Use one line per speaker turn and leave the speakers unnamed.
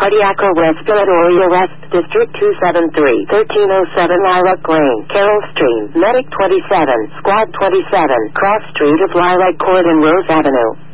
Cardiac Arrest, Respiratory Arrest, District 273, 1307 Lilac Lane, Carroll Stream, Medic 27, Squad 27, Cross Street of Lilac Court and Rose Avenue.